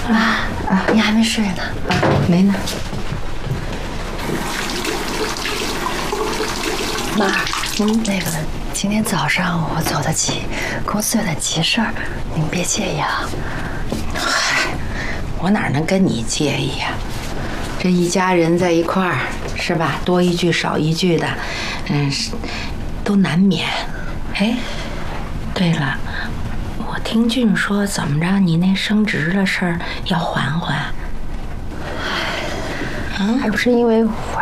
你还没睡呢？ 没呢。 妈，那个今天早上我走得急，公司有点急事儿，您别介意啊。 嗨，我哪能跟你介意呀？这一家人在一块儿，是吧？多一句少一句的，都难免。哎，对了，我听俊说，怎么着，你那升职的事儿要缓缓。 还不是因为